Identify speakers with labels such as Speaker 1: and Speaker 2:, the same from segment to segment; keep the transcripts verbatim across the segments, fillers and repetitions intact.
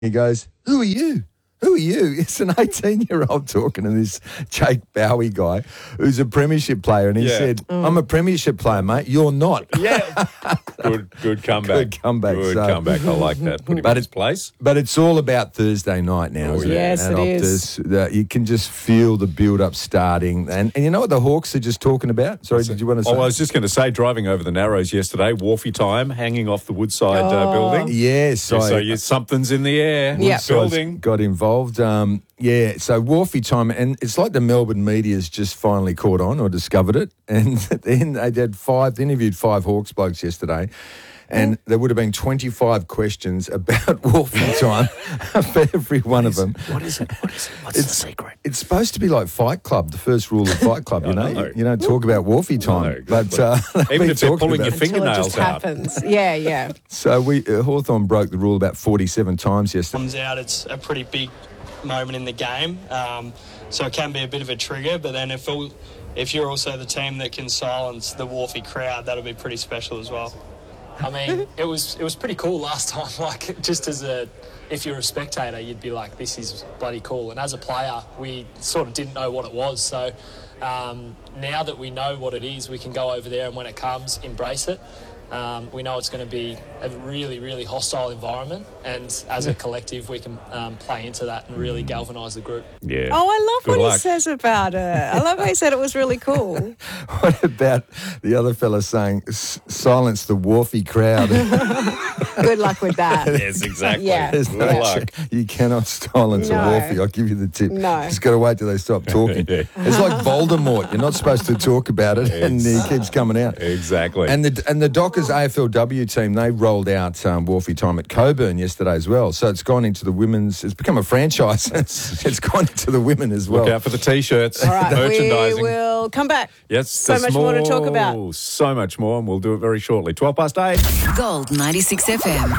Speaker 1: He goes, who are you? Who are you? It's an eighteen-year-old talking to this Jake Bowie guy who's a premiership player. And he
Speaker 2: Yeah.
Speaker 1: said, I'm a premiership player, mate. You're not.
Speaker 2: Yeah. good good comeback.
Speaker 1: Good comeback.
Speaker 2: Good
Speaker 1: So-
Speaker 2: comeback. I like that. Put him
Speaker 1: But
Speaker 2: in his
Speaker 1: it-
Speaker 2: place.
Speaker 1: But it's all about Thursday night now,
Speaker 2: Oh,
Speaker 1: isn't
Speaker 3: yes,
Speaker 1: it?
Speaker 3: it
Speaker 1: At
Speaker 3: is.
Speaker 1: Optus, the- you can just feel the build-up starting. And, and you know what the Hawks are just talking about? Sorry, did you want to say?
Speaker 2: Oh, I was just going to say, driving over the Narrows yesterday, Wharfie time, hanging off the Woodside uh,
Speaker 3: Oh.
Speaker 2: building.
Speaker 1: Yes.
Speaker 2: Yeah,
Speaker 1: I-
Speaker 2: so you, something's in the air.
Speaker 3: Yeah.
Speaker 2: Building.
Speaker 1: got involved. Um, yeah, so Wharfie time, and it's like the Melbourne media's just finally caught on or discovered it. And then they did five, they interviewed five Hawks blokes yesterday. And there would have been twenty-five questions about Wharfie time for every one of them.
Speaker 2: What is it? What is it? What's
Speaker 1: It's,
Speaker 2: the secret?
Speaker 1: it's supposed to be like Fight Club, the first rule of Fight Club, you know?
Speaker 2: I know.
Speaker 1: You, you don't talk about Wharfie time.
Speaker 2: No,
Speaker 1: but uh, they've
Speaker 2: Even
Speaker 1: been
Speaker 2: if they're
Speaker 1: talking
Speaker 2: pulling
Speaker 1: about
Speaker 2: your
Speaker 1: it.
Speaker 3: Until it
Speaker 2: fingernails
Speaker 3: just
Speaker 2: out.
Speaker 3: happens. Yeah, yeah.
Speaker 1: So we uh, Hawthorn broke the rule about forty-seven times yesterday.
Speaker 4: comes out, it's a pretty big moment in the game. Um, so it can be a bit of a trigger, but then if it, if you're also the team that can silence the Wharfie crowd, that'll be pretty special as well.
Speaker 5: I mean, it was it was pretty cool last time. Like, just as a, if you're a spectator, you'd be like, this is bloody cool. And as a player, we sort of didn't know what it was. So um, now that we know what it is, we can go over there and when it comes, embrace it. Um, we know it's going to be a really, really hostile environment, and as a collective, we can um, play into that and really galvanise the group.
Speaker 2: Yeah.
Speaker 3: Oh, I love
Speaker 2: Good
Speaker 3: what
Speaker 2: luck.
Speaker 3: he says about it. I love how he said it was really cool.
Speaker 1: What about the other fella saying, "S- silence the Wharfie crowd"?
Speaker 3: Good luck with that.
Speaker 2: Yes, exactly.
Speaker 3: Yeah.
Speaker 1: There's
Speaker 2: Good
Speaker 1: no
Speaker 2: luck.
Speaker 1: ch- You cannot silence
Speaker 3: No.
Speaker 1: a Wharfie. I'll give you the tip.
Speaker 3: No.
Speaker 1: Just got to wait till they stop talking.
Speaker 2: Yeah.
Speaker 1: It's like Voldemort. You're not supposed to talk about it, and he keeps coming out.
Speaker 2: Exactly.
Speaker 1: And the and the Dockers A F L W team, they rolled out um, Wharfie time at Coburn yesterday as well. So it's gone into the women's. It's become a franchise. it's gone into the women as well.
Speaker 2: Look out for the T-shirts.
Speaker 3: All right,
Speaker 2: Merchandising.
Speaker 3: we will come back.
Speaker 2: Yes,
Speaker 3: So
Speaker 2: there's
Speaker 3: much more to talk about.
Speaker 2: Oh, so much more, and we'll do it very shortly. twelve past eight.
Speaker 6: Gold ninety-six F M.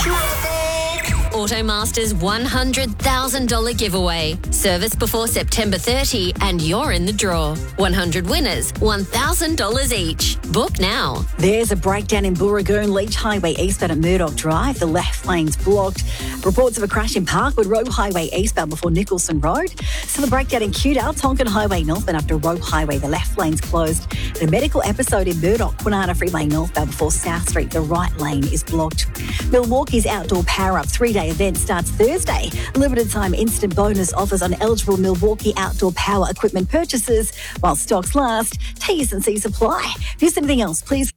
Speaker 6: Automasters one hundred thousand dollars giveaway. Service before September thirtieth and you're in the draw. one hundred winners, one thousand dollars each. Book now.
Speaker 7: There's a breakdown in Booragoon, Leach Highway eastbound at Murdoch Drive. The left lane's blocked. Reports of a crash in Parkwood Road Highway eastbound before Nicholson Road. So the breakdown in Cudal, Tonkin Highway northbound after Road Highway. The left lane's closed. The medical episode in Murdoch, Kwinana Freeway northbound before South Street. The right lane is blocked. Milwaukee's outdoor power-up three-day event starts Thursday. Limited time instant bonus offers on eligible Milwaukee outdoor power equipment purchases while stocks last. T's and C's apply. If there's anything else, please.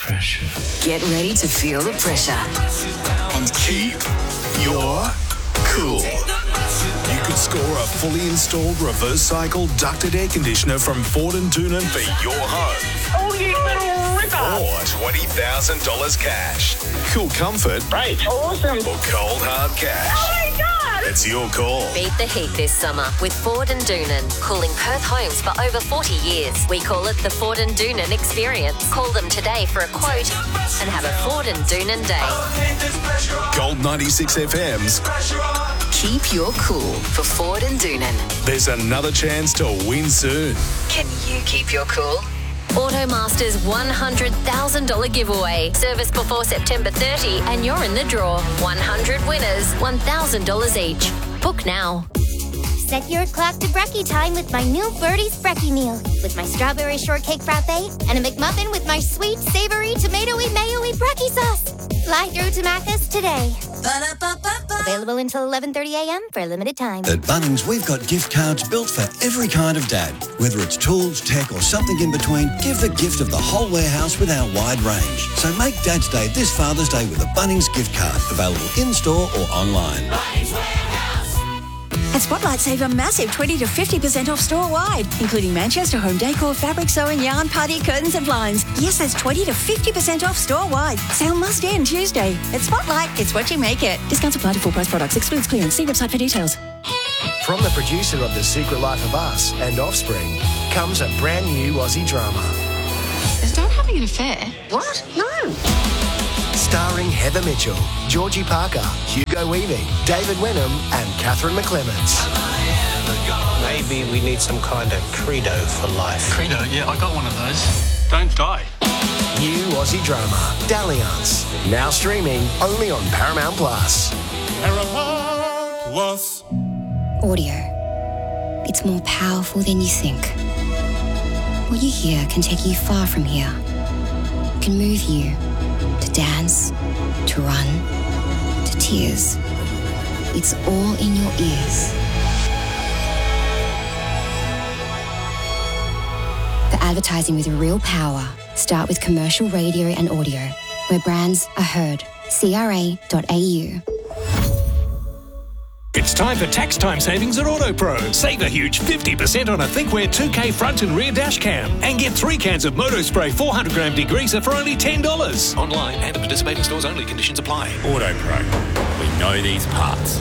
Speaker 6: Get ready to feel the pressure. And keep
Speaker 8: Your cool. You could score a fully installed reverse cycle ducted air conditioner from Ford and Doonan for your home.
Speaker 9: Oh, you little ripper.
Speaker 8: Or twenty thousand dollars cash. Cool comfort
Speaker 9: Great. Awesome.
Speaker 8: or cold hard cash.
Speaker 9: Oh, my God.
Speaker 8: It's your call.
Speaker 6: beat the heat this summer with Ford and Doonan. Cooling Perth homes for over forty years. We call it the Ford and Doonan experience. Call them today for a quote and have a Ford and Doonan day.
Speaker 8: Gold ninety-six F M's.
Speaker 6: Keep your cool for Ford and Doonan.
Speaker 8: There's another chance to win soon.
Speaker 6: Can you keep your cool? Automasters one hundred thousand dollars giveaway. Service before September thirtieth and you're in the draw. one hundred winners, one thousand dollars each. Book now.
Speaker 10: Set your clock to brekkie time with my new Birdie's Brekkie meal. With my strawberry shortcake frappe and a McMuffin with my sweet, savory, tomatoey, mayo-y brekkie sauce. Fly through to Macca's today. Available until eleven thirty a.m. for a limited time.
Speaker 11: At Bunnings, we've got gift cards built for every kind of dad. Whether it's tools, tech or something in between, give the gift of the whole warehouse with our wide range. So make Dad's Day this Father's Day with a Bunnings gift card. Available in-store or online.
Speaker 7: At Spotlight, save a massive twenty to fifty percent off store-wide, including Manchester home decor, fabric sewing, yarn, party, curtains and blinds. Yes, that's twenty to fifty percent off store-wide. Sale must end Tuesday. At Spotlight, it's what you make it. Discounts apply to full-price products. Excludes clearance. See website for details.
Speaker 12: From the producer of The Secret Life of Us and Offspring comes a brand new Aussie drama.
Speaker 13: Is Dad having an affair?
Speaker 12: What? No. Starring Heather Mitchell, Georgie Parker, Hugo Weaving, David Wenham and Catherine McClements.
Speaker 14: Maybe we need some kind of credo for life.
Speaker 15: Credo? Yeah, I got one of those. Don't die.
Speaker 12: New Aussie drama, Dalliance. Now streaming only on Paramount Plus.
Speaker 9: Paramount
Speaker 8: us.
Speaker 16: Audio. It's more powerful than you think. What you hear can take you far from here. Can move you to dance, to run, to tears. It's all in your ears. For advertising with real power, start with commercial radio and audio, where brands are heard. C R A dot A U.
Speaker 17: It's time for tax time savings at AutoPro. Save a huge fifty percent on a ThinkWare two K front and rear dash cam. And get three cans of Motospray four hundred gram degreaser for only ten dollars. Online and at participating stores only. Conditions apply.
Speaker 18: AutoPro. We know these parts.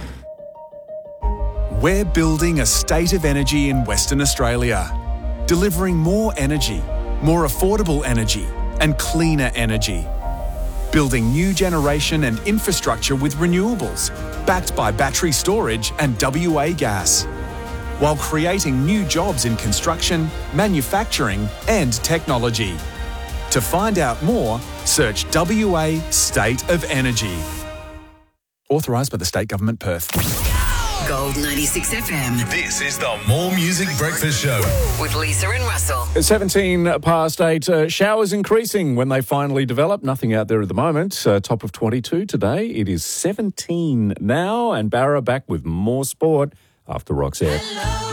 Speaker 19: We're building a state of energy in Western Australia. Delivering more energy, more affordable energy and cleaner energy. Building new generation and infrastructure with renewables, backed by battery storage and W A gas, while creating new jobs in construction, manufacturing and technology. To find out more, search W A State of Energy. Authorised by the State Government, Perth.
Speaker 20: Gold ninety-six F M.
Speaker 8: This is the More Music Breakfast Show.
Speaker 20: With Lisa and Russell.
Speaker 2: seventeen past eight. Uh, showers increasing when they finally develop. Nothing out there at the moment. Uh, top of twenty-two today. It is seventeen now. And Barra back with more sport after Roxette.